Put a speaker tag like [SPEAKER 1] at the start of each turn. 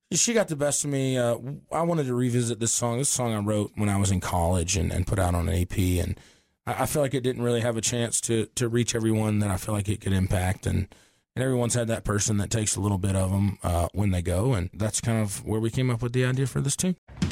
[SPEAKER 1] She got the best of me. I wanted to revisit this song. This song I wrote when I was in college and put out on an AP, and I feel like it didn't really have a chance to reach everyone that I feel like it could impact, and everyone's had that person that takes a little bit of them when they go, and that's kind of where we came up with the idea for this tune.